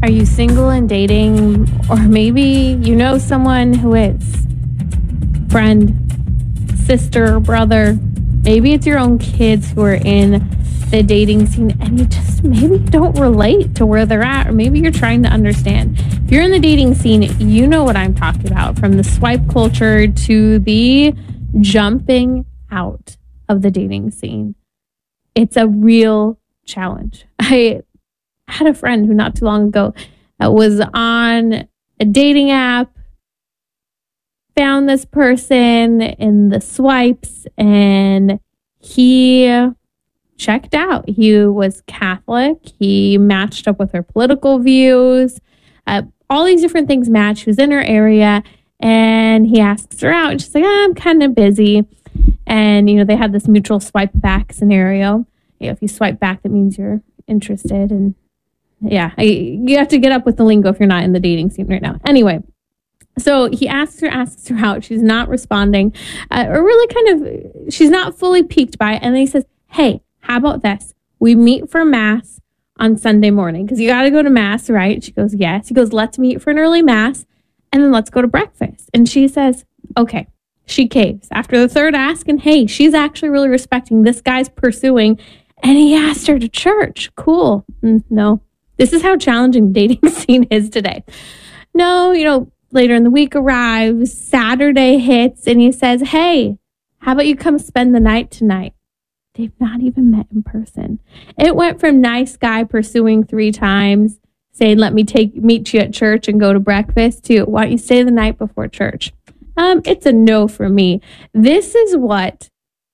Are you single and dating? Or maybe you know someone who is. Friend, sister, brother. Maybe it's your own kids who are in the dating scene and you just maybe don't relate to where they're at, or maybe you're trying to understand. If you're in the dating scene, you know what I'm talking about, from the swipe culture to the jumping out of the dating scene. It's a real challenge. I had a friend who not too long ago was on a dating app, found this person in the swipes, and he checked out. He was Catholic. He matched up with her political views. All these different things matched. He was in her area, and he asks her out. And she's like, I'm kind of busy. And, they had this mutual swipe back scenario. If you swipe back, that means you're interested. And you have to get up with the lingo if you're not in the dating scene right now. Anyway, so he asks her out. She's not responding, or really she's not fully piqued by it. And then he says, hey, how about this? We meet for Mass on Sunday morning because you got to go to Mass, right? She goes, yes. He goes, let's meet for an early Mass and then let's go to breakfast. And she says, okay. She caves after the third ask. And hey, she's actually really respecting this guy's pursuing. And he asked her to church. Cool. No, this is how challenging the dating scene is today. No, later in the week arrives, Saturday hits, and he says, hey, how about you come spend the night tonight? They've not even met in person. It went from nice guy pursuing 3 times, saying, let me meet you at church and go to breakfast, to why don't you stay the night before church? It's a no for me. This is what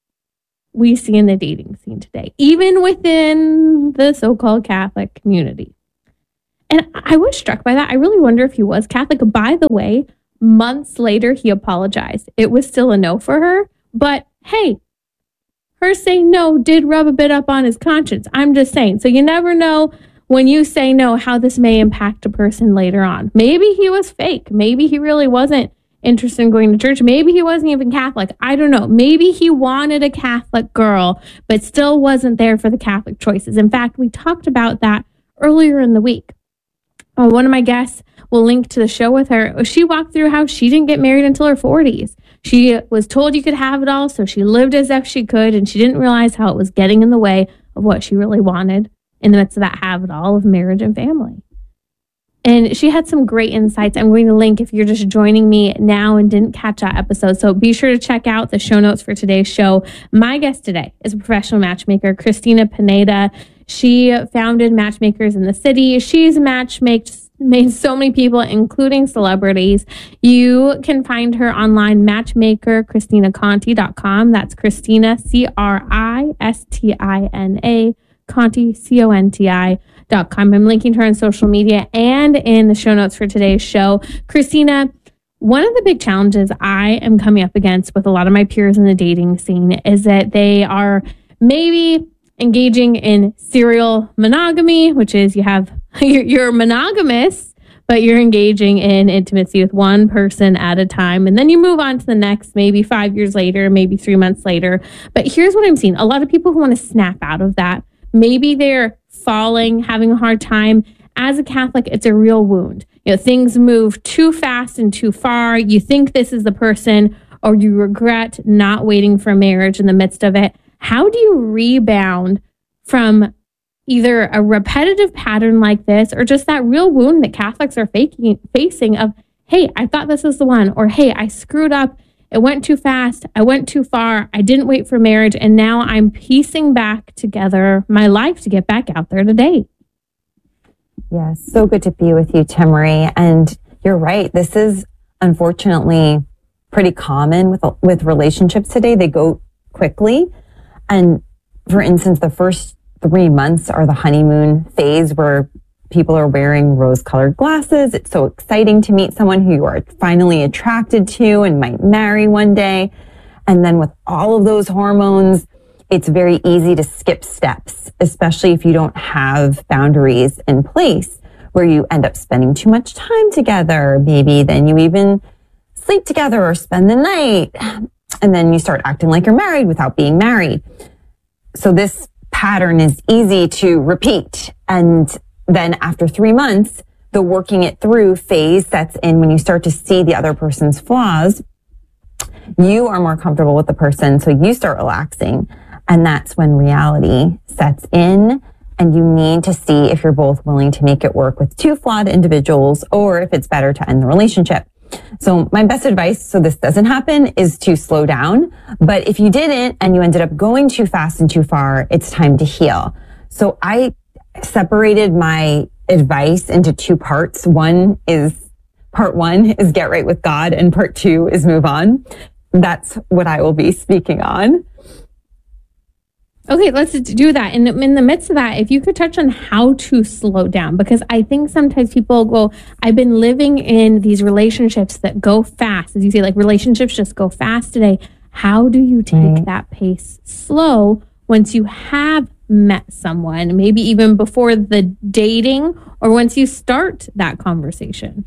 we see in the dating scene today, even within the so-called Catholic community. And I was struck by that. I really wonder if he was Catholic. By the way, months later, he apologized. It was still a no for her. But hey, her saying no did rub a bit up on his conscience. I'm just saying. So you never know when you say no how this may impact a person later on. Maybe he was fake. Maybe he really wasn't interested in going to church. Maybe he wasn't even Catholic. I don't know. Maybe he wanted a Catholic girl, but still wasn't there for the Catholic choices. In fact, we talked about that earlier in the week. One of my guests will link to the show with her. She walked through how she didn't get married until her 40s. She was told you could have it all, so she lived as if she could, and she didn't realize how it was getting in the way of what she really wanted in the midst of that have it all of marriage and family. And she had some great insights. I'm going to link if you're just joining me now and didn't catch that episode. So be sure to check out the show notes for today's show. My guest today is a professional matchmaker, Christina Pineda. She founded Matchmakers in the City. She's made so many people, including celebrities. You can find her online, matchmaker, ChristinaConti.com. That's Christina, Christina, Conti, Conti.com. I'm linking her on social media and in the show notes for today's show. Christina, one of the big challenges I am coming up against with a lot of my peers in the dating scene is that they are maybe engaging in serial monogamy, which is you're monogamous, but you're engaging in intimacy with one person at a time. And then you move on to the next, maybe 5 years later, maybe 3 months later. But here's what I'm seeing. A lot of people who want to snap out of that, maybe they're falling, having a hard time. As a Catholic, it's a real wound. Things move too fast and too far. You think this is the person, or you regret not waiting for marriage in the midst of it. How do you rebound from either a repetitive pattern like this or just that real wound that Catholics are facing of, hey, I thought this was the one, or hey, I screwed up. It went too fast. I went too far. I didn't wait for marriage. And now I'm piecing back together my life to get back out there to date. Yes, so good to be with you, Timmerie. And you're right. This is unfortunately pretty common with relationships today. They go quickly. And for instance, the first 3 months are the honeymoon phase where people are wearing rose-colored glasses. It's so exciting to meet someone who you are finally attracted to and might marry one day. And then with all of those hormones, it's very easy to skip steps, especially if you don't have boundaries in place where you end up spending too much time together. Maybe then you even sleep together or spend the night. And then you start acting like you're married without being married. So this pattern is easy to repeat. And then after 3 months, the working it through phase sets in when you start to see the other person's flaws, you are more comfortable with the person. So you start relaxing. And that's when reality sets in. And you need to see if you're both willing to make it work with two flawed individuals, or if it's better to end the relationship. So my best advice, so this doesn't happen, is to slow down. But if you didn't and you ended up going too fast and too far, it's time to heal. So I separated my advice into two parts. Part one is get right with God, and part two is move on. That's what I will be speaking on. Okay, let's do that. And in the midst of that, if you could touch on how to slow down, because I think sometimes people go, I've been living in these relationships that go fast. As you say, like relationships just go fast today. How do you take that pace slow once you have met someone, maybe even before the dating or once you start that conversation?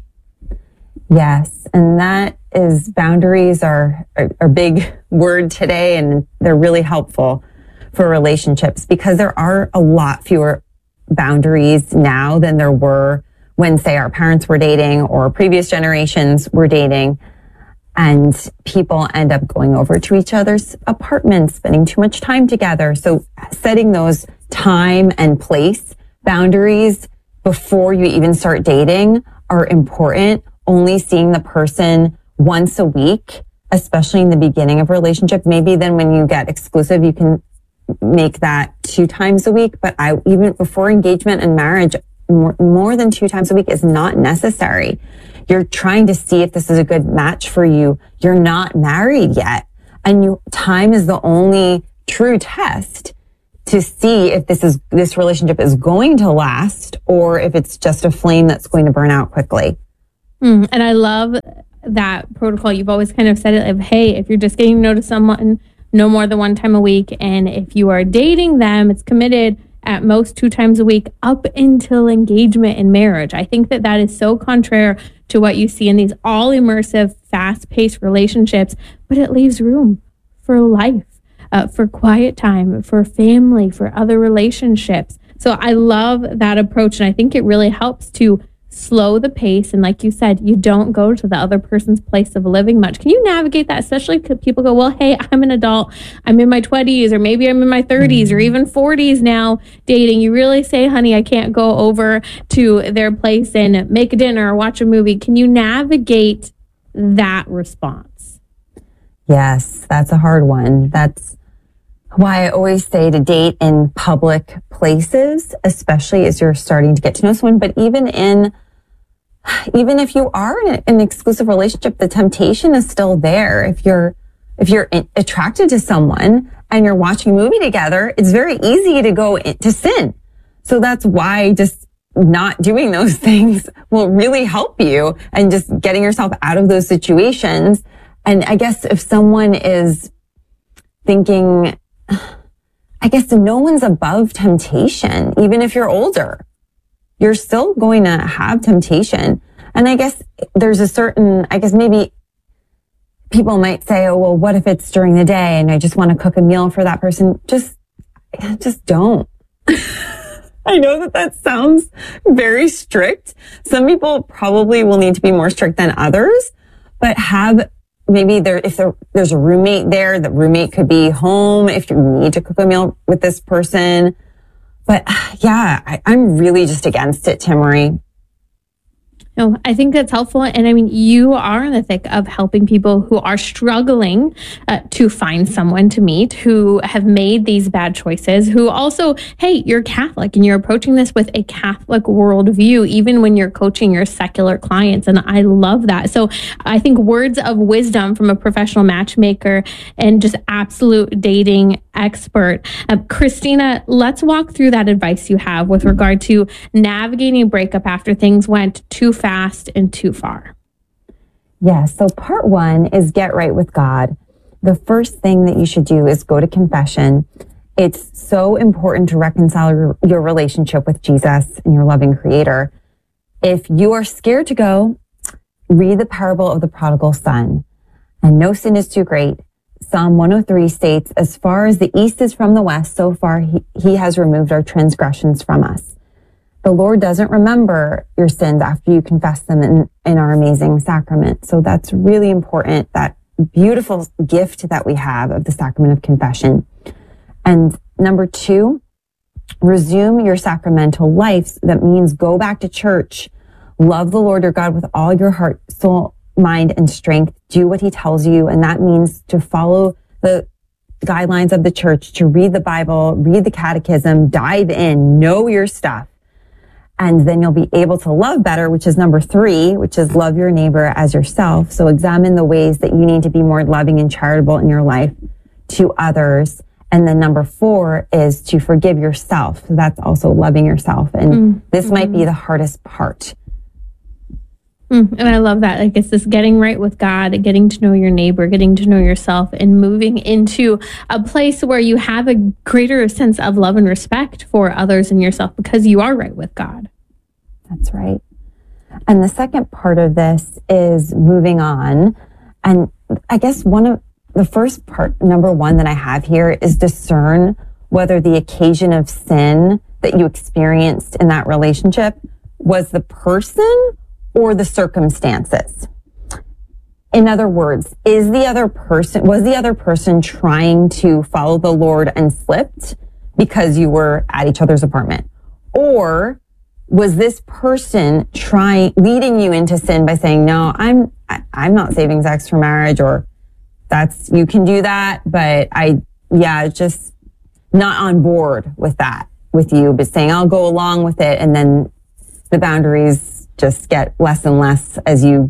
Yes. And that is, boundaries are a big word today, and they're really helpful for relationships because there are a lot fewer boundaries now than there were when, say, our parents were dating or previous generations were dating. And people end up going over to each other's apartments, spending too much time together. So setting those time and place boundaries before you even start dating are important. Only seeing the person once a week, especially in the beginning of a relationship. Maybe then when you get exclusive, you can make that 2 times a week. But even before engagement and marriage, more than 2 times a week is not necessary. You're trying to see if this is a good match for you. You're not married yet. And time is the only true test to see if this relationship is going to last or if it's just a flame that's going to burn out quickly. And I love that protocol. You've always kind of said it of, hey, if you're just getting to know someone no more than 1 time a week, and if you are dating them, it's committed at most 2 times a week up until engagement and marriage. I think that is so contrary to what you see in these all immersive, fast-paced relationships, but it leaves room for life, for quiet time, for family, for other relationships. So I love that approach, and I think it really helps to slow the pace. And like you said, you don't go to the other person's place of living much. Can you navigate that? Especially because people go, well, hey, I'm an adult. I'm in my 20s, or maybe I'm in my 30s or even 40s now dating. You really say, honey, I can't go over to their place and make a dinner or watch a movie. Can you navigate that response? Yes, that's a hard one. That's why I always say to date in public places, especially as you're starting to get to know someone. But even if you are in an exclusive relationship, the temptation is still there. If you're attracted to someone and you're watching a movie together, it's very easy to go to sin. So that's why just not doing those things will really help you, and just getting yourself out of those situations. And I guess if someone is thinking, I guess no one's above temptation, even if you're older. You're still going to have temptation. And I guess there's maybe people might say, oh, well, what if it's during the day and I just want to cook a meal for that person? Just don't. I know that sounds very strict. Some people probably will need to be more strict than others, but if there's a roommate there, the roommate could be home if you need to cook a meal with this person. But yeah, I'm really just against it, Timmerie. No, I think that's helpful. And I mean, you are in the thick of helping people who are struggling to find someone to meet, who have made these bad choices, who also, hey, you're Catholic and you're approaching this with a Catholic worldview, even when you're coaching your secular clients. And I love that. So I think words of wisdom from a professional matchmaker and just absolute dating expert. Christina, let's walk through that advice you have with regard to navigating a breakup after things went too fast and too far. Yeah, so part 1 is get right with God. The first thing that you should do is go to confession. It's so important to reconcile your relationship with Jesus and your loving Creator. If you are scared to go, read the parable of the prodigal son. And no sin is too great. Psalm 103 states, as far as the east is from the west, so far he has removed our transgressions from us. the Lord doesn't remember your sins after you confess them in our amazing sacrament. So that's really important, that beautiful gift that we have of the sacrament of confession. And number 2, resume your sacramental life. That means go back to church, love the Lord your God with all your heart, soul, mind, and strength. Do what he tells you. And that means to follow the guidelines of the church, to read the Bible, read the catechism, dive in, know your stuff. And then you'll be able to love better, which is number 3, which is love your neighbor as yourself. So examine the ways that you need to be more loving and charitable in your life to others. And then number 4 is to forgive yourself. So that's also loving yourself. And this might be the hardest part. And I love that. Like, it's this getting right with God, getting to know your neighbor, getting to know yourself, and moving into a place where you have a greater sense of love and respect for others and yourself because you are right with God. That's right. And the second part of this is moving on. And I guess one of the first part, number 1 that I have here, is discern whether the occasion of sin that you experienced in that relationship was the person or the circumstances. In other words, was the other person trying to follow the Lord and slipped because you were at each other's apartment? Or was this person leading you into sin by saying, no, I'm not saving sex for marriage, or you can do that, but just not on board with that with you, but saying I'll go along with it. And then the boundaries just get less and less as you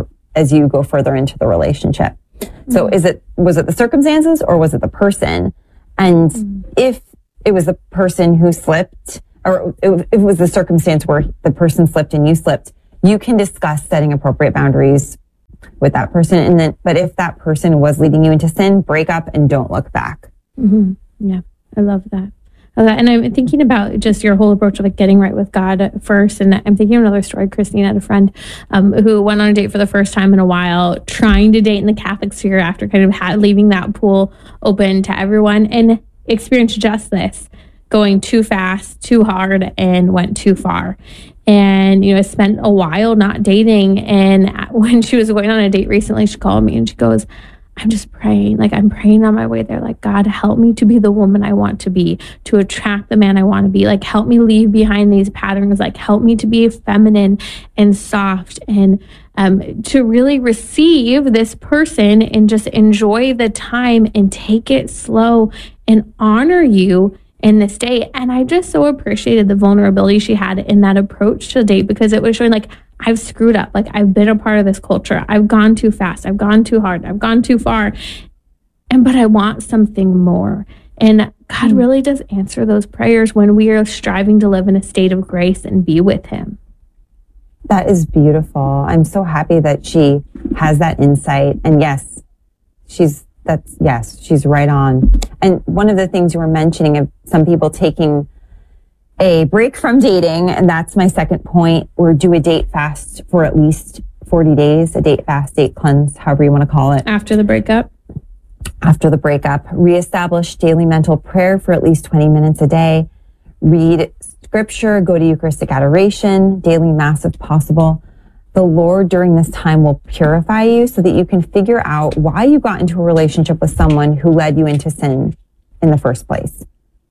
go further into the relationship. So was it the circumstances or was it the person? And if it was the person who slipped, or if it was the circumstance where the person slipped and you slipped, you can discuss setting appropriate boundaries with that person. But if that person was leading you into sin, break up and don't look back. Yeah, I love that. And I'm thinking about just your whole approach of like getting right with God first. And I'm thinking of another story. Christine had a friend who went on a date for the first time in a while, trying to date in the Catholic sphere after kind of leaving that pool open to everyone, and experienced just this, going too fast, too hard, and went too far. And, spent a while not dating. And when she was going on a date recently, she called me and she goes, I'm just praying. Like, I'm praying on my way there. Like, God, help me to be the woman I want to be, to attract the man I want to be. Like, help me leave behind these patterns. Like, help me to be feminine and soft, and to really receive this person and just enjoy the time and take it slow and honor you in this day. And I just so appreciated the vulnerability she had in that approach to the date, because it was showing like, I've screwed up. Like, I've been a part of this culture. I've gone too fast. I've gone too hard. I've gone too far. But I want something more. And God really does answer those prayers when we are striving to live in a state of grace and be with him. That is beautiful. I'm so happy that she has that insight. And yes, she's right on. And one of the things you were mentioning of some people taking a break from dating, and that's my second point, or do a date fast for at least 40 days, a date fast, date cleanse, however you want to call it. After the breakup? After the breakup. Reestablish daily mental prayer for at least 20 minutes a day. Read scripture, go to Eucharistic adoration, daily mass if possible. The Lord during this time will purify you so that you can figure out why you got into a relationship with someone who led you into sin in the first place.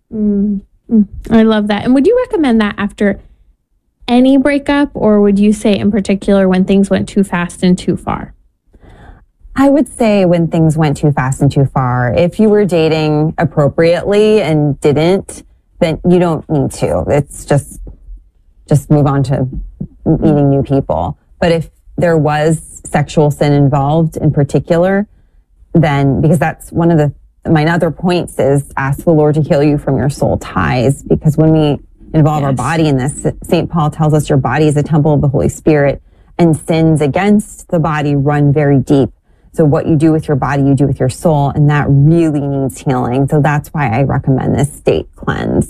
I love that. And would you recommend that after any breakup, or would you say in particular when things went too fast and too far? I would say when things went too fast and too far. If you were dating appropriately and didn't, then you don't need to. It's just move on to meeting new people. But if there was sexual sin involved in particular, then, because that's one of my other points is ask the Lord to heal you from your soul ties, because when we involve our body in this, St. Paul tells us your body is a temple of the Holy Spirit, and sins against the body run very deep. So what you do with your body, you do with your soul, and that really needs healing. So that's why I recommend this date cleanse.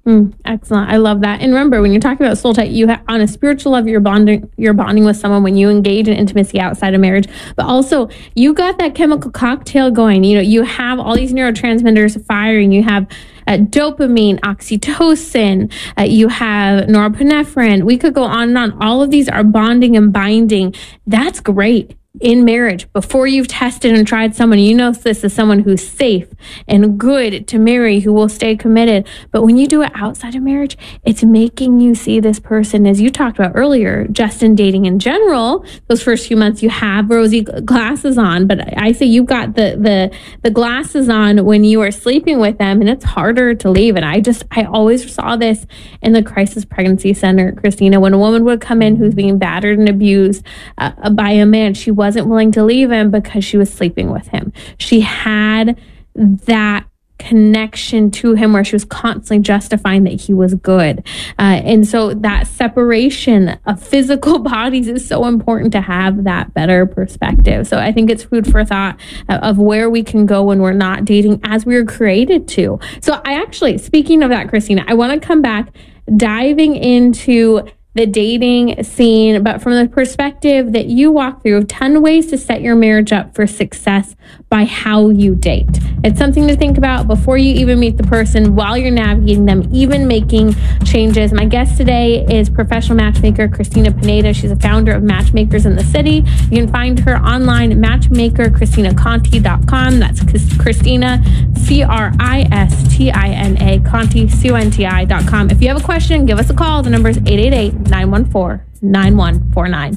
Excellent. I love that. And remember, when you're talking about soul tie, on a spiritual level, you're bonding with someone when you engage in intimacy outside of marriage. But also, you got that chemical cocktail going. You have all these neurotransmitters firing. You have dopamine, oxytocin. You have norepinephrine. We could go on and on. All of these are bonding and binding. That's great. In marriage, before you've tested and tried someone, this is someone who's safe and good to marry, who will stay committed. But when you do it outside of marriage, it's making you see this person, as you talked about earlier, just in dating in general. Those first few months, you have rosy glasses on, but I say you've got the glasses on when you are sleeping with them, and it's harder to leave. And I always saw this in the crisis pregnancy center, Christina, when a woman would come in who's being battered and abused by a man, she wasn't willing to leave him because she was sleeping with him. She had that connection to him where she was constantly justifying that he was good. And so that separation of physical bodies is so important to have that better perspective. So I think it's food for thought of where we can go when we're not dating as we were created to. So speaking of that, Christina, I want to come back diving into the dating scene, but from the perspective that you walk through of 10 ways to set your marriage up for success by how you date. It's something to think about before you even meet the person, while you're navigating them, even making changes. My guest today is professional matchmaker Christina Pineda. She's a founder of Matchmakers in the City. You can find her online at matchmakerChristinaConti.com. That's Christina, Christina, Conti, Conti.com. If you have a question, give us a call. The number is 888-914-9149.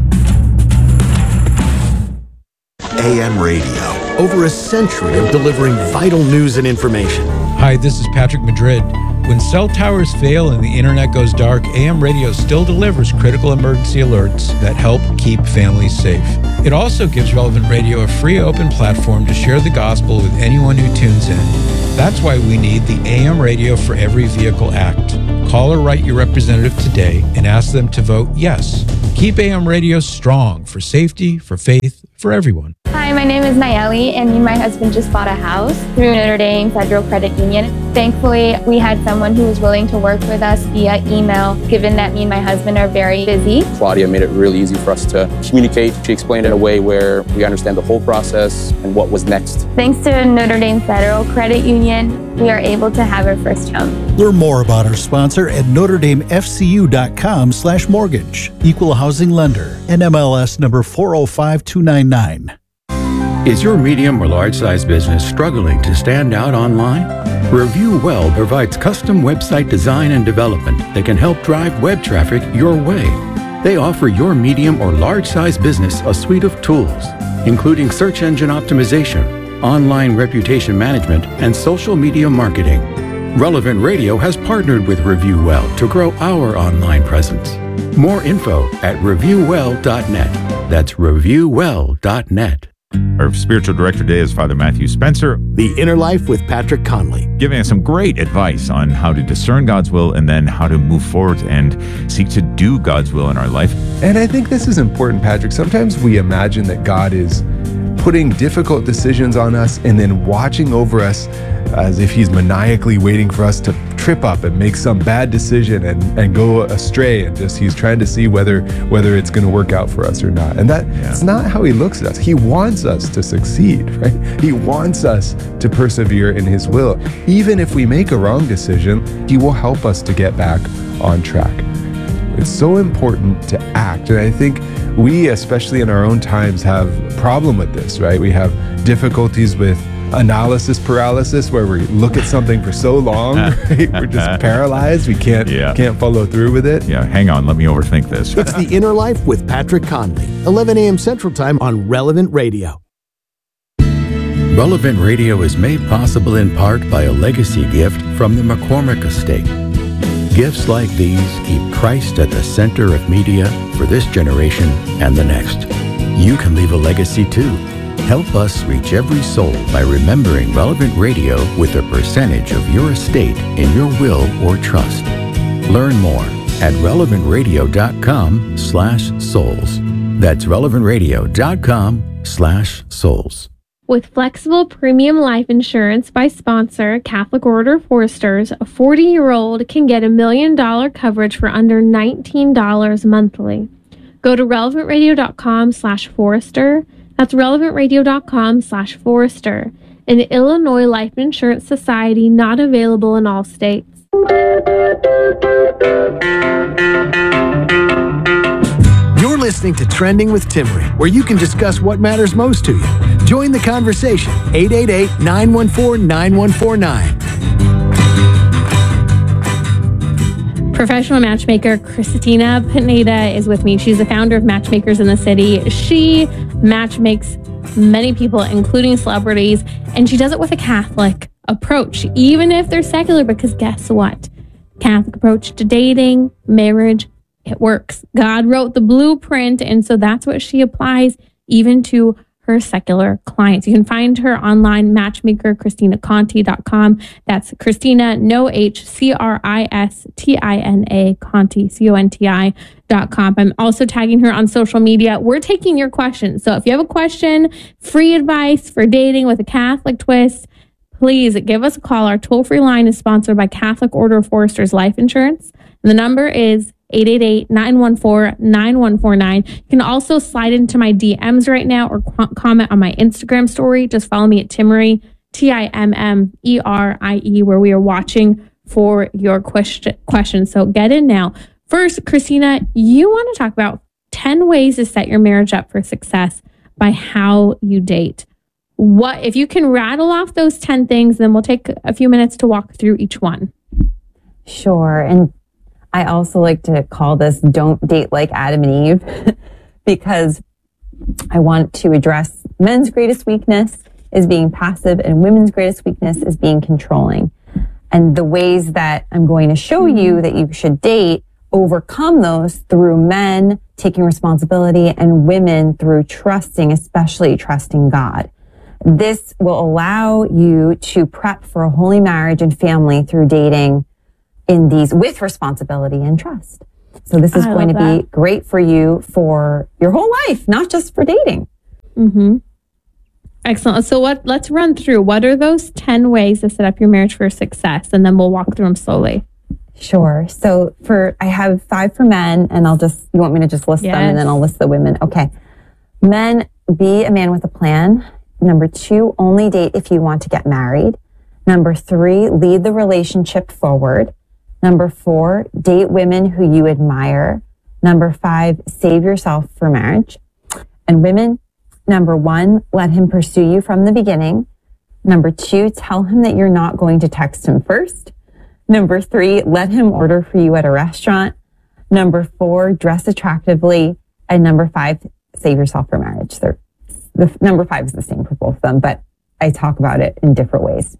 AM Radio, over a century of delivering vital news and information. Hi, this is Patrick Madrid. When cell towers fail and the internet goes dark, AM Radio still delivers critical emergency alerts that help keep families safe. It also gives Relevant Radio a free open platform to share the gospel with anyone who tunes in. That's why we need the AM Radio for Every Vehicle Act. Call or write your representative today and ask them to vote yes. Keep AM Radio strong for safety, for faith, for everyone. Hi, my name is Nayeli, and me and my husband just bought a house through Notre Dame Federal Credit Union. Thankfully, we had someone who was willing to work with us via email, given that me and my husband are very busy. Claudia made it really easy for us to communicate. She explained it in a way where we understand the whole process and what was next. Thanks to Notre Dame Federal Credit Union, we are able to have our first home. Learn more about our sponsor at NotreDameFCU.com/mortgage. Equal housing lender. NMLS number 405299. Is your medium or large size business struggling to stand out online? Review Well provides custom website design and development that can help drive web traffic your way. They offer your medium or large size business a suite of tools, including search engine optimization, online reputation management, and social media marketing. Relevant Radio has partnered with Review Well to grow our online presence. More info at reviewwell.net. That's reviewwell.net. Our spiritual director today is Father Matthew Spencer. The Inner Life with Patrick Conley. Giving us some great advice on how to discern God's will and then how to move forward and seek to do God's will in our life. And I think this is important, Patrick. Sometimes we imagine that God is putting difficult decisions on us and then watching over us as if he's maniacally waiting for us to trip up and make some bad decision and go astray, and just he's trying to see whether it's going to work out for us or not. And that's not how he looks at us. He wants us to succeed, right? He wants us to persevere in his will. Even if we make a wrong decision, he will help us to get back on track. It's so important to act. And I think we, especially in our own times, have a problem with this, right? We have difficulties with analysis paralysis, where we look at something for so long, right? We're just paralyzed. We can't follow through with it. Yeah, hang on. Let me overthink this. It's The Inner Life with Patrick Conley, 11 a.m. Central Time on Relevant Radio. Relevant Radio is made possible in part by a legacy gift from the McCormick Estate. Gifts like these keep Christ at the center of media for this generation and the next. You can leave a legacy too. Help us reach every soul by remembering Relevant Radio with a percentage of your estate in your will or trust. Learn more at relevantradio.com/souls. That's relevantradio.com/souls. With flexible premium life insurance by sponsor Catholic Order Foresters, a 40-year-old can get $1 million coverage for under $19 monthly. Go to relevantradio.com/Forester. That's relevantradio.com/Forester. An Illinois Life Insurance Society, not available in all states. You're listening to Trending with Timmerie, where you can discuss what matters most to you. Join the conversation. 888-914-9149. Professional matchmaker Christina Pineda is with me. She's the founder of Matchmakers in the City. She matchmakes many people, including celebrities, and she does it with a Catholic approach, even if they're secular, because guess what? Catholic approach to dating, marriage, it works. God wrote the blueprint, and so that's what she applies even to her secular clients. You can find her online, matchmakerChristinaConti.com. That's Christina, no H, Christina, Conti, CONTI.com. I'm also tagging her on social media. We're taking your questions. So if you have a question, free advice for dating with a Catholic twist, please give us a call. Our toll-free line is sponsored by Catholic Order of Foresters Life Insurance. And the number is 888-914-9149. You can also slide into my DMs right now or comment on my Instagram story. Just follow me at Timmerie, TIMMERIE, where we are watching for your questions. So get in now. First, Christina, you want to talk about 10 ways to set your marriage up for success by how you date. What if you can rattle off those 10 things, then we'll take a few minutes to walk through each one. Sure. And I also like to call this Don't Date Like Adam and Eve because I want to address men's greatest weakness is being passive and women's greatest weakness is being controlling. And the ways that I'm going to show you that you should date overcome those through men taking responsibility and women through trusting, especially trusting God. This will allow you to prep for a holy marriage and family through dating in these with responsibility and trust. So this is going to be great for you for your whole life, not just for dating. Mm-hmm. Excellent. So let's run through. What are those 10 ways to set up your marriage for success? And then we'll walk through them slowly. Sure. So I have 5 for men, and you want me to just list them and then I'll list the women. Okay. Men, be a man with a plan. Number 2, only date if you want to get married. Number 3, lead the relationship forward. Number 4, date women who you admire. Number 5, save yourself for marriage. And women, number 1, let him pursue you from the beginning. Number 2, tell him that you're not going to text him first. Number 3, let him order for you at a restaurant. Number 4, dress attractively. And number 5, save yourself for marriage. The number 5 is the same for both of them, but I talk about it in different ways.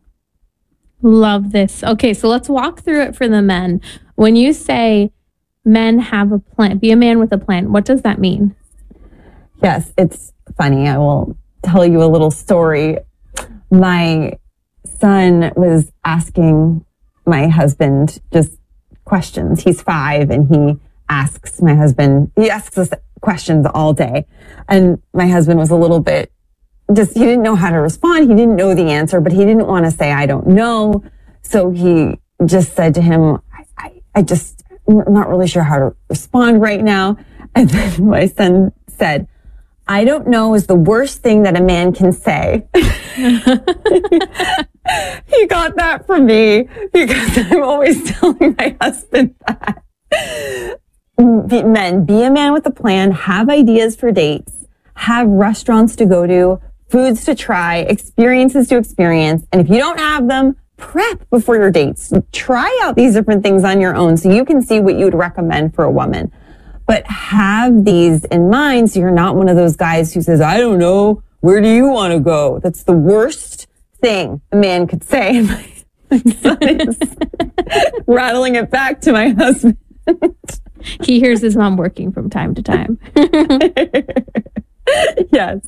Love this. Okay, so let's walk through it for the men. When you say men have a plan, be a man with a plan, what does that mean? Yes, it's funny. I will tell you a little story. My son was asking my husband just questions. He's 5 and he asks us questions all day. And my husband was a little bit he didn't know how to respond. He didn't know the answer, but he didn't want to say, I don't know. So he just said to him, I'm not really sure how to respond right now. And then my son said, I don't know is the worst thing that a man can say. He got that from me because I'm always telling my husband that. Men, be a man with a plan, have ideas for dates, have restaurants to go to, foods to try, experiences to experience. And if you don't have them, prep before your dates. Try out these different things on your own so you can see what you would recommend for a woman. But have these in mind so you're not one of those guys who says, I don't know, where do you want to go? That's the worst thing a man could say. My son is rattling it back to my husband. He hears his mom working from time to time. Yes.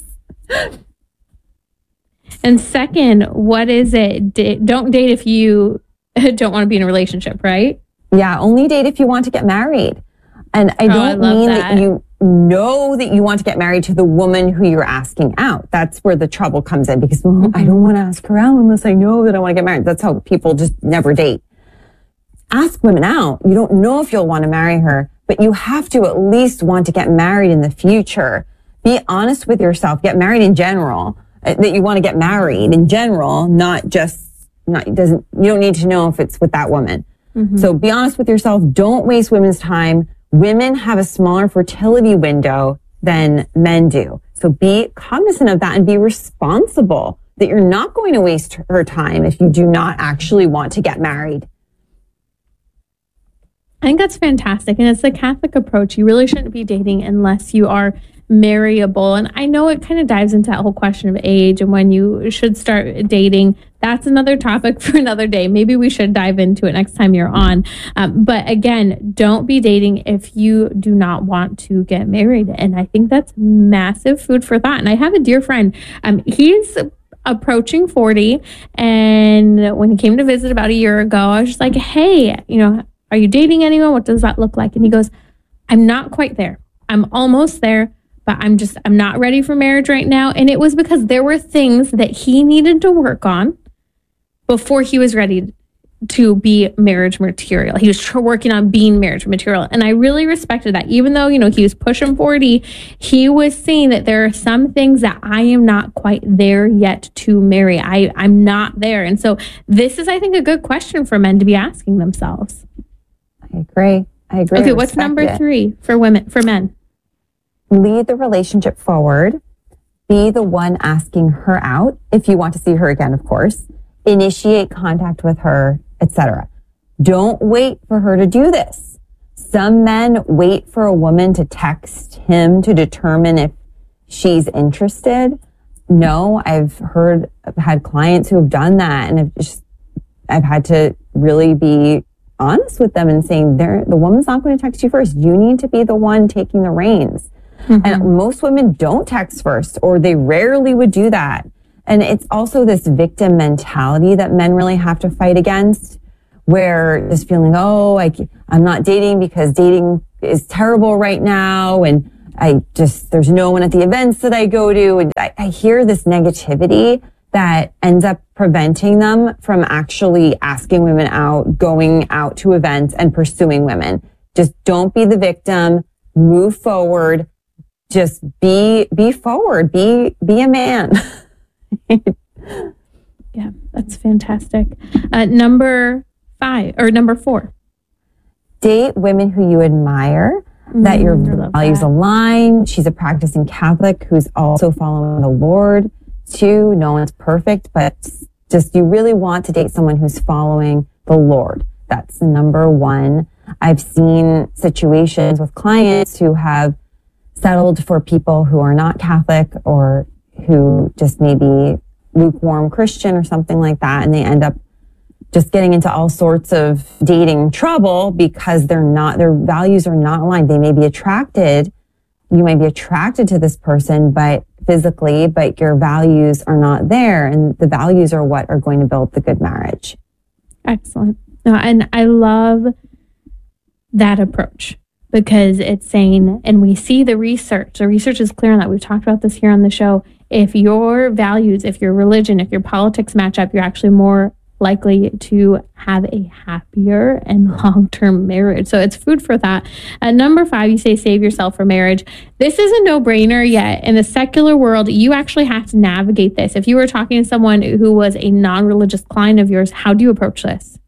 And second, what is it? Don't date if you don't want to be in a relationship, right? Yeah, only date if you want to get married. And I don't mean that know that you want to get married to the woman who you're asking out. That's where the trouble comes in, because I don't want to ask her out unless I know that I want to get married. That's how people just never date. Ask women out. You don't know if you'll want to marry her, but you have to at least want to get married in the future. Be honest with yourself. Get married in general. That you want to get married in general, you don't need to know if it's with that woman. So be honest with yourself. Don't waste women's time. Women have a smaller fertility window than men do. So be cognizant of that and be responsible that you're not going to waste her time if you do not actually want to get married. I think that's fantastic. And it's the Catholic approach. You really shouldn't be dating unless you are marryable. And I know it kind of dives into that whole question of age and when you should start dating. That's another topic for another day. Maybe we should dive into it next time you're on. But again, don't be dating if you do not want to get married. And I think that's massive food for thought. And I have a dear friend. He's approaching 40. And when he came to visit about a year ago, I was just like, hey, are you dating anyone? What does that look like? And he goes, I'm not quite there. I'm almost there, but I'm not ready for marriage right now. And it was because there were things that he needed to work on before he was ready to be marriage material. He was working on being marriage material. And I really respected that. Even though, he was pushing 40, he was saying that there are some things that I am not quite there yet to marry. I'm not there. And so this is, I think, a good question for men to be asking themselves. I agree. Okay, what's number 3 for men? Lead the relationship forward. Be the one asking her out, if you want to see her again, of course. Initiate contact with her, etc. Don't wait for her to do this. Some men wait for a woman to text him to determine if she's interested. No, I've had clients who have done that, and I've had to really be honest with them and saying, the woman's not going to text you first. You need to be the one taking the reins. And most women don't text first, or they rarely would do that. And it's also this victim mentality that men really have to fight against, where just feeling, I'm not dating because dating is terrible right now. And there's no one at the events that I go to. And I hear this negativity that ends up preventing them from actually asking women out, going out to events and pursuing women. Just don't be the victim, move forward, just be forward, be a man. Yeah, that's fantastic. Number 4. Date women who you admire, that your values align. She's a practicing Catholic who's also following the Lord too. No one's perfect, but just you really want to date someone who's following the Lord. That's the number 1. I've seen situations with clients who have settled for people who are not Catholic or who just maybe lukewarm Christian or something like that. And they end up just getting into all sorts of dating trouble because their values are not aligned. They may be attracted. You might be attracted to this person, but physically, but your values are not there. And the values are what are going to build the good marriage. Excellent. And I love that approach, because it's saying, and we see the research is clear on that. We've talked about this here on the show. If your values, if your religion, if your politics match up, you're actually more likely to have a happier and long-term marriage. So it's food for thought. Number 5, you say save yourself for marriage. This is a no-brainer, yet in the secular world, you actually have to navigate this. If you were talking to someone who was a non-religious client of yours, how do you approach this?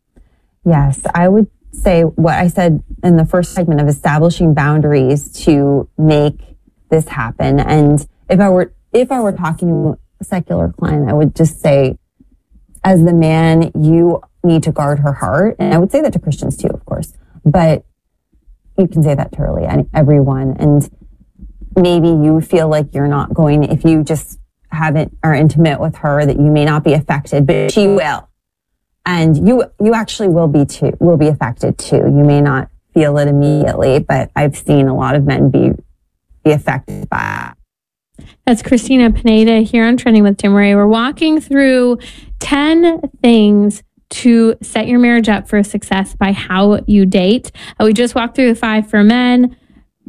Yes, I would say what I said in the first segment of establishing boundaries to make this happen. And if I were talking to a secular client, I would just say, as the man, you need to guard her heart. And I would say that to Christians too, of course, but you can say that to really everyone. And maybe you feel like you're not going, if you just are intimate with her, that you may not be affected, but she will. And you actually will be affected too. You may not feel it immediately, but I've seen a lot of men be affected by it. That's Christina Pineda here on Trending with Timmerie. We're walking through 10 things to set your marriage up for success by how you date. We just walked through the 5 for men.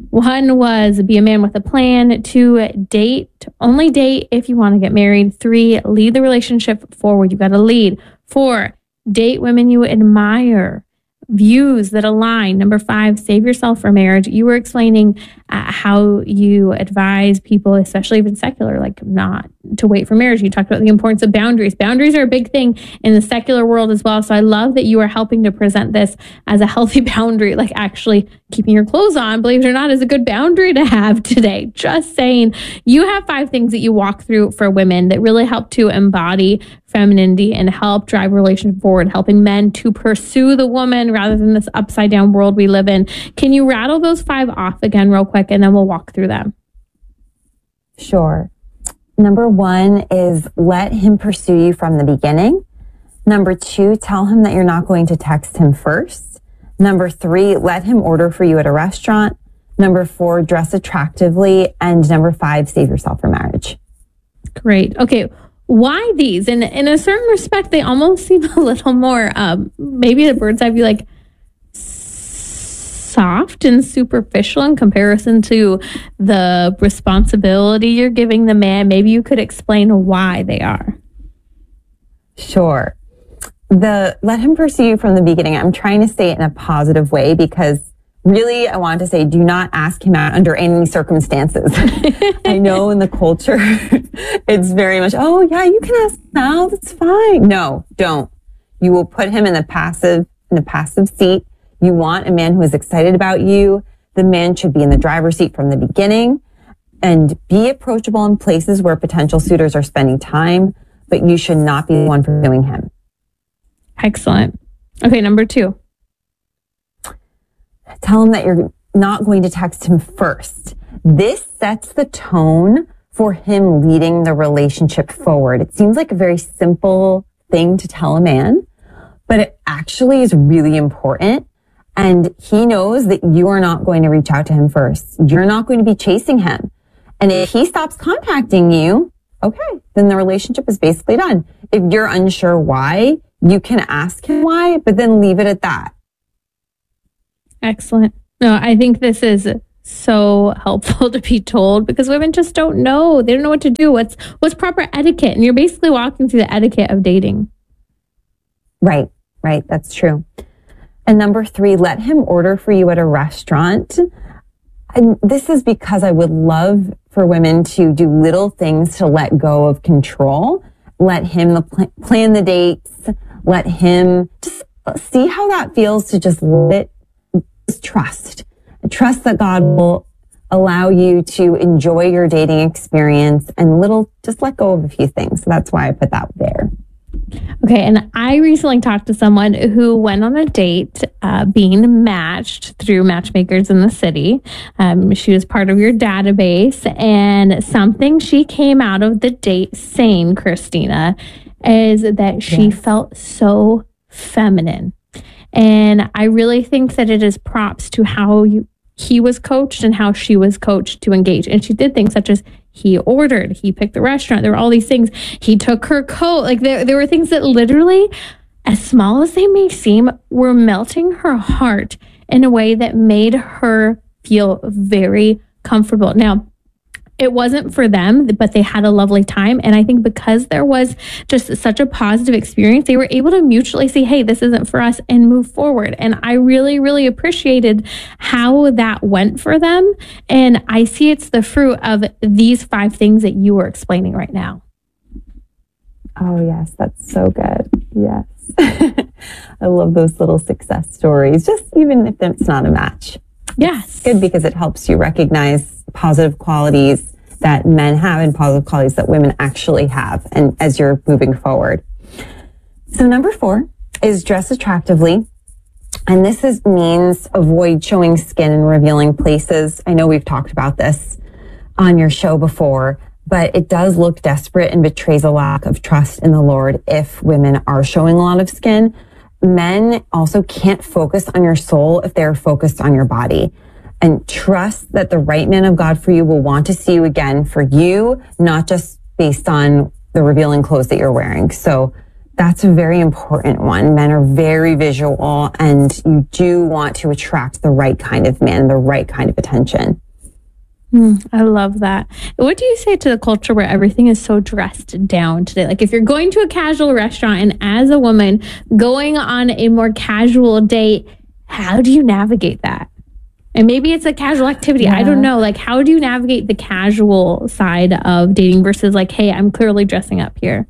One was be a man with a plan. 2, only date if you want to get married. 3, lead the relationship forward. You got to lead. 4, date women you admire. Views that align. Number 5, save yourself for marriage. You were explaining how you advise people, especially even secular, like not to wait for marriage. You talked about the importance of boundaries. Boundaries are a big thing in the secular world as well. So I love that you are helping to present this as a healthy boundary, like actually keeping your clothes on, believe it or not, is a good boundary to have today. Just saying. You have 5 things that you walk through for women that really help to embody femininity and help drive relationship forward, helping men to pursue the woman rather than this upside down world we live in. Can you rattle those 5 off again real quick, and then we'll walk through them? Sure. Number 1 is let him pursue you from the beginning. Number 2, tell him that you're not going to text him first. Number 3, let him order for you at a restaurant. Number 4, dress attractively. And number 5, save yourself for marriage. Great. Okay. Why these? And in a certain respect, they almost seem a little more, maybe at a bird's eye view, like soft and superficial in comparison to the responsibility you're giving the man. Maybe you could explain why they are. Sure. Let him pursue you from the beginning. I'm trying to say it in a positive way because really, I want to say, do not ask him out under any circumstances. I know in the culture, it's very much, oh yeah, you can ask him out. That's fine. No, don't. You will put him in the passive seat. You want a man who is excited about you. The man should be in the driver's seat from the beginning and be approachable in places where potential suitors are spending time, but you should not be the one pursuing him. Excellent. Okay, number 2. Tell him that you're not going to text him first. This sets the tone for him leading the relationship forward. It seems like a very simple thing to tell a man, but it actually is really important. And he knows that you are not going to reach out to him first. You're not going to be chasing him. And if he stops contacting you, okay, then the relationship is basically done. If you're unsure why, you can ask him why, but then leave it at that. Excellent. No, I think this is so helpful to be told because women just don't know. They don't know what to do. What's proper etiquette? And you're basically walking through the etiquette of dating. Right. That's true. And number 3, let him order for you at a restaurant. And this is because I would love for women to do little things to let go of control. Let him plan the dates. Let him just see how that feels to just trust that God will allow you to enjoy your dating experience and just let go of a few things. So that's why I put that there. Okay. And I recently talked to someone who went on a date being matched through matchmakers in the city. She was part of your database, and something she came out of the date saying, Christina, is that she felt so feminine. And I really think that it is props to how he was coached and how she was coached to engage. And she did things such as he ordered, he picked the restaurant. There were all these things. He took her coat. Like there were things that literally, as small as they may seem, were melting her heart in a way that made her feel very comfortable. Now, it wasn't for them, but they had a lovely time. And I think because there was just such a positive experience, they were able to mutually say, hey, this isn't for us, and move forward. And I really, really appreciated how that went for them. And I see it's the fruit of these 5 things that you were explaining right now. Oh, yes, that's so good. Yes. I love those little success stories, just even if it's not a match. Yes. It's good because it helps you recognize positive qualities that men have and positive qualities that women actually have, and as you're moving forward. So number 4 is dress attractively. And this means avoid showing skin in revealing places. I know we've talked about this on your show before, but it does look desperate and betrays a lack of trust in the Lord if women are showing a lot of skin. Men also can't focus on your soul if they're focused on your body. And trust that the right man of God for you will want to see you again for you, not just based on the revealing clothes that you're wearing. So that's a very important one. Men are very visual, and you do want to attract the right kind of man, the right kind of attention. I love that. What do you say to the culture where everything is so dressed down today? Like if you're going to a casual restaurant and as a woman going on a more casual date, how do you navigate that? And maybe it's a casual activity. I don't know. Like, how do you navigate the casual side of dating versus like, hey, I'm clearly dressing up here?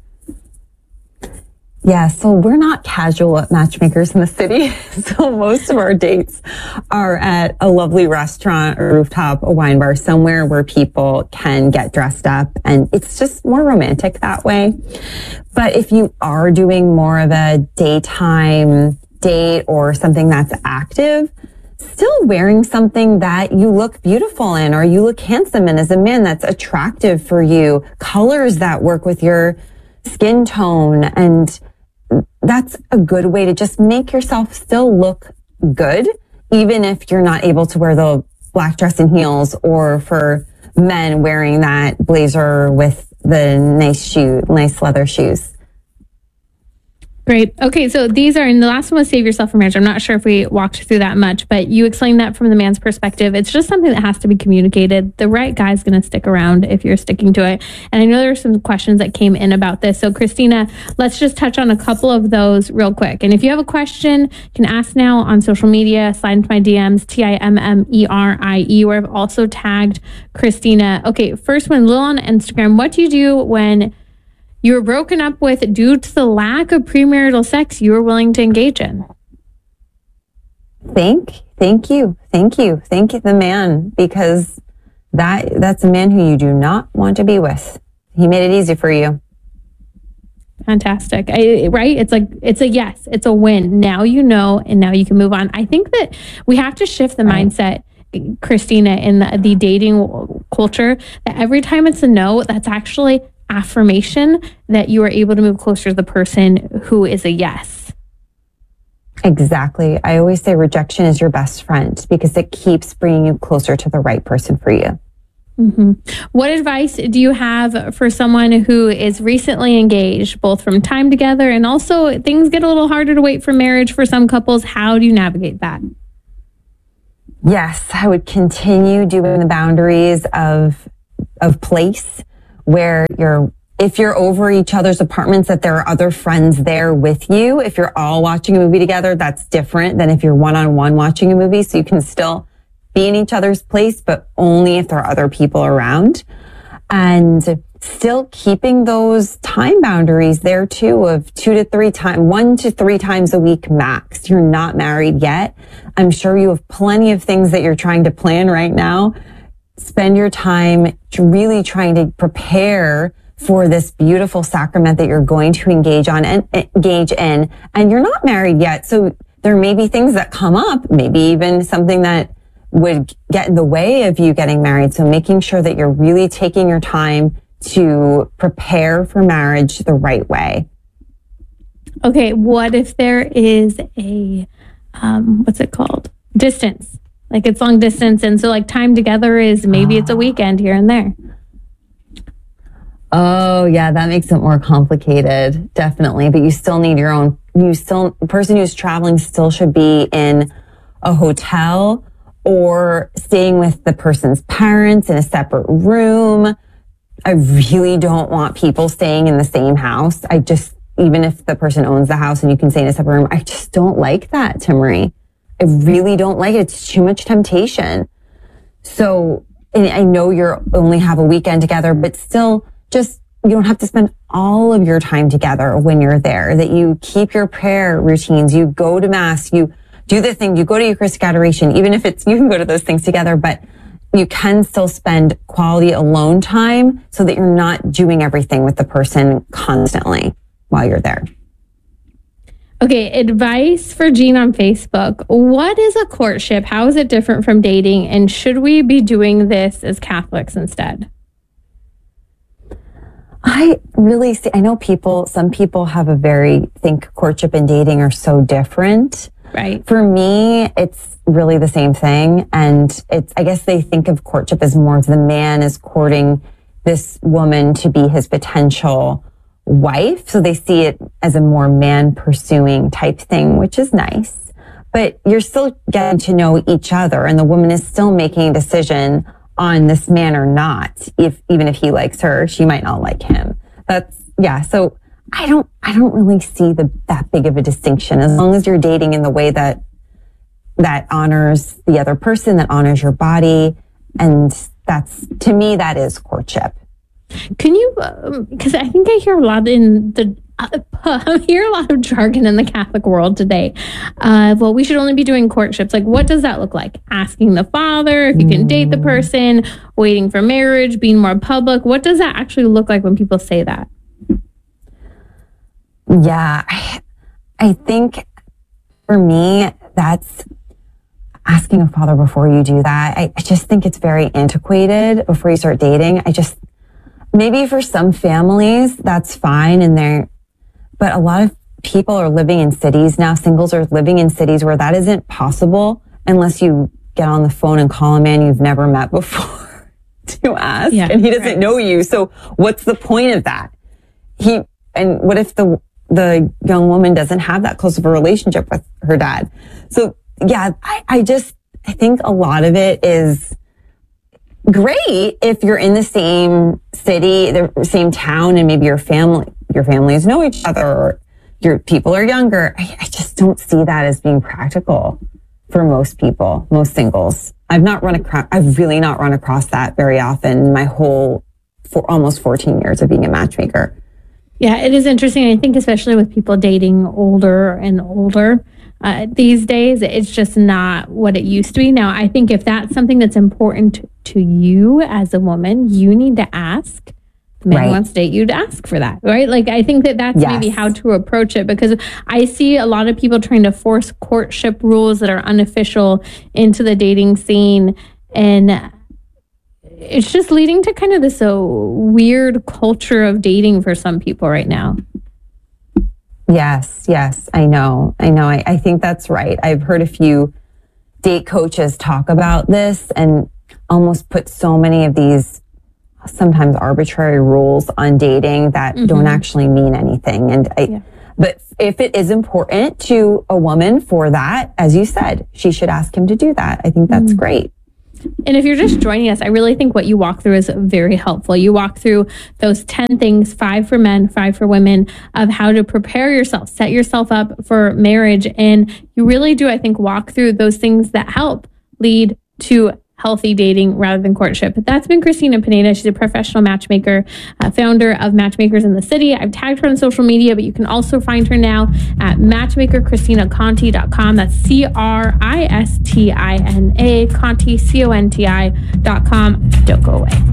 Yeah, so we're not casual at Matchmakers in the City. So most of our dates are at a lovely restaurant or rooftop, a wine bar, somewhere where people can get dressed up. And it's just more romantic that way. But if you are doing more of a daytime date or something that's active, still wearing something that you look beautiful in or you look handsome in as a man that's attractive for you, colors that work with your skin tone. And that's a good way to just make yourself still look good, even if you're not able to wear the black dress and heels, or for men wearing that blazer with the nice leather shoes. Great. Okay, so these are, and the last one was save yourself for marriage. I'm not sure if we walked through that much, but you explained that from the man's perspective. It's just something that has to be communicated. The right guy's going to stick around if you're sticking to it. And I know there are some questions that came in about this. So Christina, let's just touch on a couple of those real quick. And if you have a question, you can ask now on social media, slide into my DMs, TIMMERIE, where I've also tagged Christina. Okay, first one, Lil on Instagram. What do you do when you were broken up with due to the lack of premarital sex you were willing to engage in? Thank you the man, because that's a man who you do not want to be with. He made it easy for you. Fantastic. Right? It's like, it's a yes, it's a win. Now you know, and now you can move on. I think that we have to shift the mindset, Christina, in the dating culture, that every time it's a no, that's actually affirmation that you are able to move closer to the person who is a yes. Exactly. I always say rejection is your best friend because it keeps bringing you closer to the right person for you. Mm-hmm. What advice do you have for someone who is recently engaged, both from time together and also things get a little harder to wait for marriage for some couples? How do you navigate that? Yes, I would continue doing the boundaries of place, where if you're over each other's apartments, that there are other friends there with you. If you're all watching a movie together, that's different than if you're one-on-one watching a movie. So you can still be in each other's place, but only if there are other people around. And still keeping those time boundaries there too, of 1 to 3 times a week max. You're not married yet. I'm sure you have plenty of things that you're trying to plan right now. Spend your time really trying to prepare for this beautiful sacrament that you're going to engage in. And you're not married yet. So there may be things that come up, maybe even something that would get in the way of you getting married. So making sure that you're really taking your time to prepare for marriage the right way. Okay, what if there is a, what's it called? Distance. Like it's long distance. And so like time together is maybe it's a weekend here and there. Oh yeah, that makes it more complicated. Definitely. But you still need the person who's traveling still should be in a hotel or staying with the person's parents in a separate room. I really don't want people staying in the same house. Even if the person owns the house and you can stay in a separate room, I just don't like that, Timmerie. I really don't like it. It's too much temptation. So, and I know you only have a weekend together, but still you don't have to spend all of your time together when you're there, that you keep your prayer routines, you go to mass, you do the thing, you go to Eucharistic adoration, even if you can go to those things together, but you can still spend quality alone time so that you're not doing everything with the person constantly while you're there. Okay, advice for Jean on Facebook. What is a courtship? How is it different from dating? And should we be doing this as Catholics instead? I know some people think courtship and dating are so different. Right. For me, it's really the same thing. And I guess they think of courtship as more the man is courting this woman to be his potential wife. So they see it as a more man pursuing type thing, which is nice. But you're still getting to know each other, and the woman is still making a decision on this man or not. Even if he likes her, she might not like him. So I don't really see that big of a distinction, as long as you're dating in the way that honors the other person, that honors your body. And to me, that is courtship. Can you, because I think I hear a lot I hear a lot of jargon in the Catholic world today. Well, we should only be doing courtships. Like, what does that look like? Asking the father if you can date the person, waiting for marriage, being more public. What does that actually look like when people say that? Yeah, I think for me, that's asking a father before you do that. I just think it's very antiquated before you start dating. Maybe for some families, that's fine. But a lot of people are living in cities now. Singles are living in cities where that isn't possible unless you get on the phone and call a man you've never met before to ask. Yeah, and he doesn't know you. So what's the point of that? And what if the young woman doesn't have that close of a relationship with her dad? So yeah, I think a lot of it is great if you're in the same city, the same town, and maybe your families know each other, or your people are younger. I just don't see that as being practical for most people, most singles. I've really not run across that very often in my whole almost 14 years of being a matchmaker. Yeah, it is interesting. I think especially with people dating older and older these days, it's just not what it used to be. Now, I think if that's something that's important to you as a woman, you need to ask. The man wants to date you to ask for that, right? Like, I think that's maybe how to approach it, because I see a lot of people trying to force courtship rules that are unofficial into the dating scene, and it's just leading to kind of this weird culture of dating for some people right now. Yes, I know. I think that's right. I've heard a few date coaches talk about this and almost put so many of these sometimes arbitrary rules on dating that don't actually mean anything. But if it is important to a woman for that, as you said, she should ask him to do that. I think that's great. And if you're just joining us, I really think what you walk through is very helpful. You walk through those 10 things, 5 for men, 5 for women, of how to prepare yourself, set yourself up for marriage. And you really do, I think, walk through those things that help lead to healthy dating rather than courtship. But that's been Christina Pineda. She's a professional matchmaker, founder of Matchmakers in the City. I've tagged her on social media, but you can also find her now at matchmakerchristinaconti.com. That's Christina, Conti, CONTI.com. Don't go away.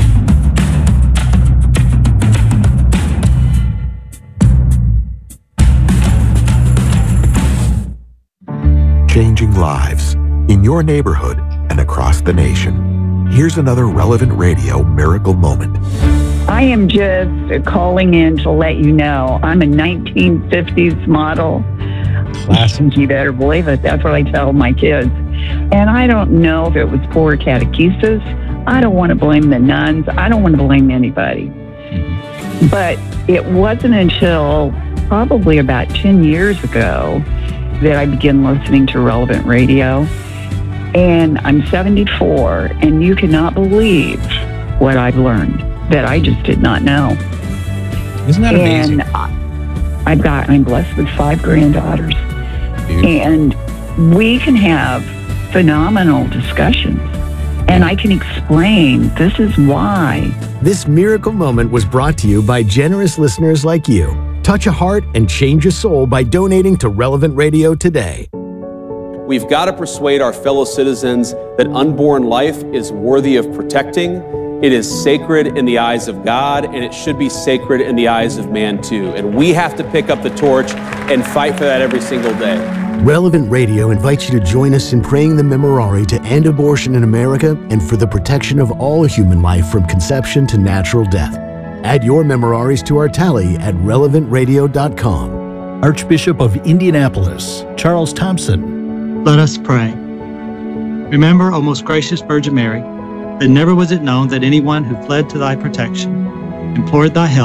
Changing lives in your neighborhood and across the nation. Here's another Relevant Radio miracle moment. I am just calling in to let you know I'm a 1950s model. Classic. You better believe it. That's what I tell my kids. And I don't know if it was poor catechesis. I don't want to blame the nuns. I don't want to blame anybody. But it wasn't until probably about 10 years ago that I began listening to Relevant Radio. And I'm 74, and you cannot believe what I've learned that I just did not know. Isn't that amazing? And I'm blessed with 5 granddaughters. Beautiful. And we can have phenomenal discussions. And I can explain this is why. This miracle moment was brought to you by generous listeners like you. Touch a heart and change a soul by donating to Relevant Radio today. We've got to persuade our fellow citizens that unborn life is worthy of protecting. It is sacred in the eyes of God, and it should be sacred in the eyes of man too. And we have to pick up the torch and fight for that every single day. Relevant Radio invites you to join us in praying the Memorare to end abortion in America and for the protection of all human life from conception to natural death. Add your Memoraries to our tally at relevantradio.com. Archbishop of Indianapolis, Charles Thompson. Let us pray. Remember, O most gracious Virgin Mary, that never was it known that anyone who fled to thy protection, implored thy help, or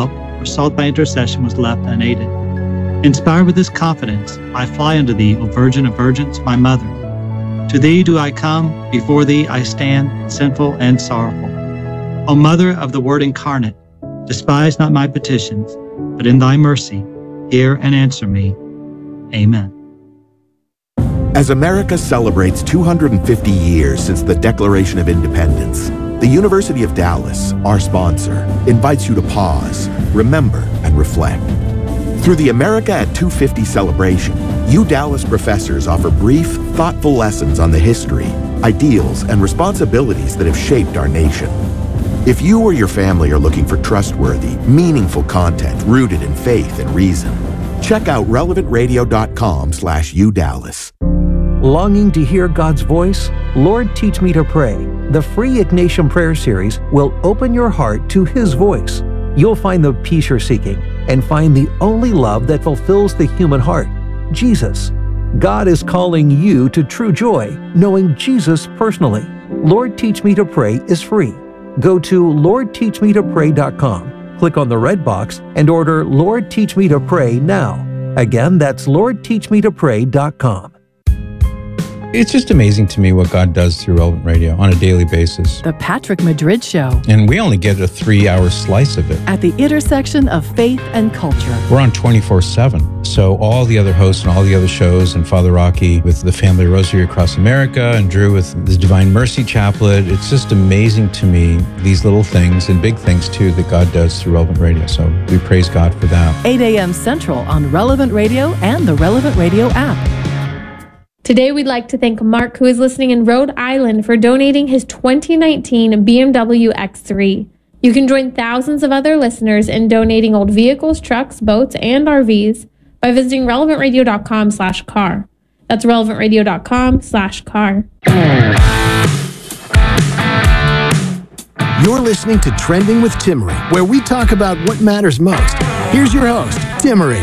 or sought by intercession was left unaided. Inspired with this confidence, I fly unto thee, O Virgin of Virgins, my mother. To thee do I come, before thee I stand, sinful and sorrowful. O Mother of the Word incarnate, despise not my petitions, but in thy mercy, hear and answer me. Amen. As America celebrates 250 years since the Declaration of Independence, the University of Dallas, our sponsor, invites you to pause, remember, and reflect. Through the America at 250 celebration, UDallas professors offer brief, thoughtful lessons on the history, ideals, and responsibilities that have shaped our nation. If you or your family are looking for trustworthy, meaningful content rooted in faith and reason, check out relevantradio.com/UDallas. Longing to hear God's voice? Lord, Teach Me to Pray. The free Ignatian Prayer Series will open your heart to His voice. You'll find the peace you're seeking and find the only love that fulfills the human heart, Jesus. God is calling you to true joy, knowing Jesus personally. Lord, Teach Me to Pray is free. Go to LordTeachMeToPray.com, click on the red box, and order Lord, Teach Me to Pray now. Again, that's LordTeachMeToPray.com. It's just amazing to me what God does through Relevant Radio on a daily basis. The Patrick Madrid Show. And we only get a 3-hour slice of it. At the intersection of faith and culture. We're on 24/7. So all the other hosts and all the other shows, and Father Rocky with the Family Rosary Across America, and Drew with the Divine Mercy Chaplet. It's just amazing to me, these little things and big things too that God does through Relevant Radio. So we praise God for that. 8 a.m. Central on Relevant Radio and the Relevant Radio app. Today, we'd like to thank Mark, who is listening in Rhode Island, for donating his 2019 BMW X3. You can join thousands of other listeners in donating old vehicles, trucks, boats, and RVs by visiting relevantradio.com/car. That's relevantradio.com/car. You're listening to Trending with Timmery, where we talk about what matters most. Here's your host, Timmery.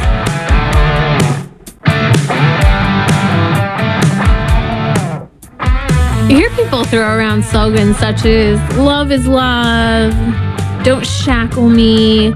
You hear people throw around slogans such as "Love is love," "Don't shackle me,"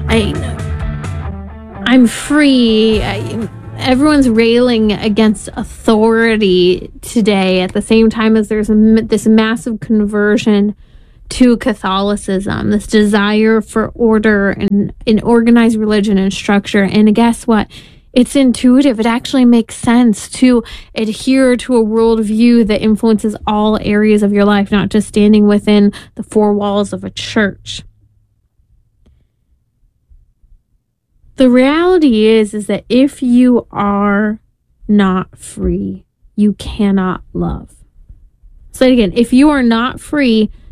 "I'm free." Everyone's railing against authority today at the same time as there's this massive conversion to Catholicism, this desire for order and an organized religion and structure. And guess what? It's intuitive. It actually makes sense to adhere to a worldview that influences all areas of your life, not just standing within the four walls of a church. The reality is that if you are not free, you cannot love. So again, if you are not free,